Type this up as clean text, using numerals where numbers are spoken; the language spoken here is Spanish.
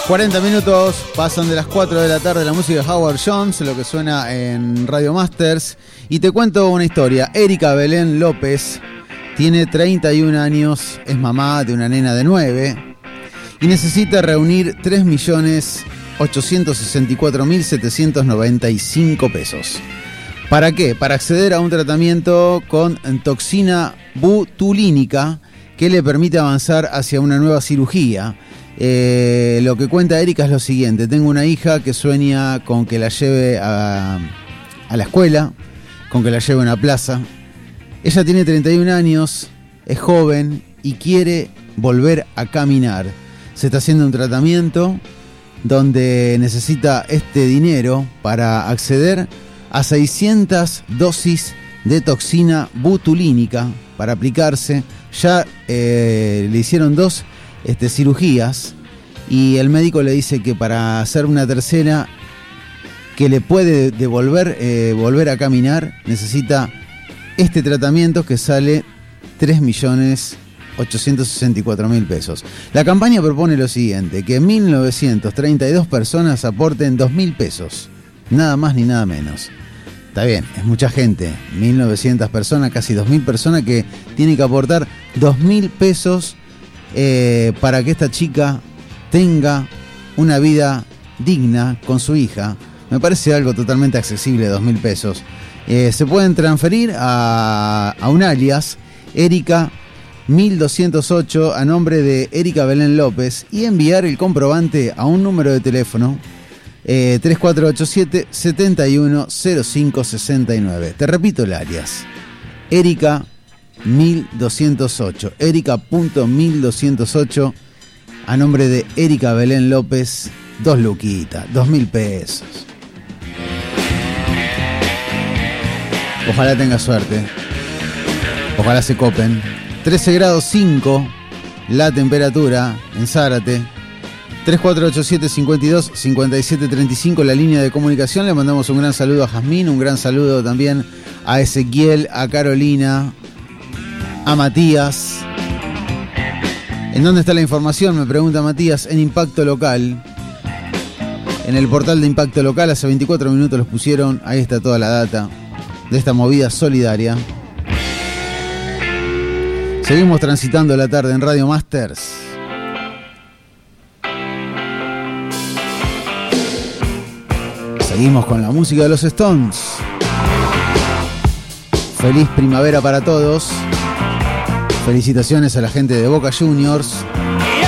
40 minutos pasan de las 4 de la tarde, la música de Howard Jones, lo que suena en Radio Masters. Y te cuento una historia. Erika Belén López tiene 31 años, es mamá de una nena de 9 y necesita reunir 3.864.795 pesos. ¿Para qué? Para acceder a un tratamiento con toxina butulínica que le permite avanzar hacia una nueva cirugía. Lo que cuenta Erika es lo siguiente: tengo una hija que sueña con que la lleve a la escuela, con que la lleve a una plaza. Ella tiene 31 años, es joven y quiere volver a caminar. Se está haciendo un tratamiento donde necesita este dinero para acceder a 600 dosis de toxina butulínica para aplicarse. Ya le hicieron 2 cirugías y el médico le dice que para hacer una tercera que le puede devolver volver a caminar necesita este tratamiento que sale 3.864.000 pesos. La campaña propone lo siguiente: que 1.932 personas aporten 2.000 pesos, nada más ni nada menos. Está bien, es mucha gente, 1.900 personas, casi 2.000 personas que tienen que aportar 2.000 pesos para que esta chica tenga una vida digna con su hija. Me parece algo totalmente accesible, 2.000 pesos. Se pueden transferir a un alias, Erika 1208, a nombre de Erika Belén López, y enviar el comprobante a un número de teléfono 3487-710569. Te repito el alias: Erika 1208, Erika.1208, a nombre de Erika Belén López. 2 luquitas, 2.000 pesos. Ojalá tenga suerte, ojalá se copen. 13 grados 5 la temperatura en Zárate. 3487-52-5735, la línea de comunicación. Le mandamos un gran saludo a Jazmín, un gran saludo también a Ezequiel, a Carolina, a Matías. ¿En dónde está la información?, me pregunta Matías. En Impacto Local, en el portal de Impacto Local. Hace 24 minutos los pusieron. Ahí está toda la data de esta movida solidaria. Seguimos transitando la tarde en Radio Masters. Seguimos con la música de los Stones. Feliz primavera para todos. Felicitaciones a la gente de Boca Juniors.